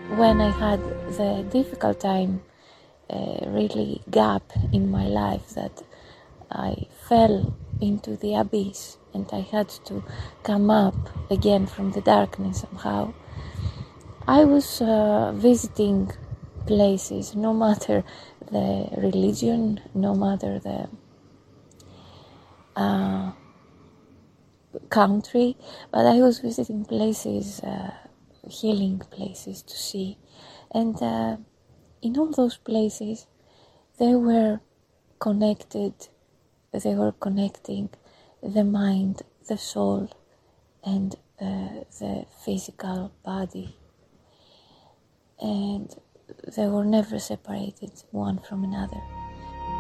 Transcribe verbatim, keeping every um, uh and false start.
when I had the difficult time, uh, really gap in my life that I fell into the abyss and I had to come up again from the darkness somehow. I was uh, visiting places, no matter the religion, no matter the uh, country, but I was visiting places, uh, healing places to see. And uh, in all those places, they were connected, they were connecting the mind, the soul, and uh, the physical body. And they were never separated one from another.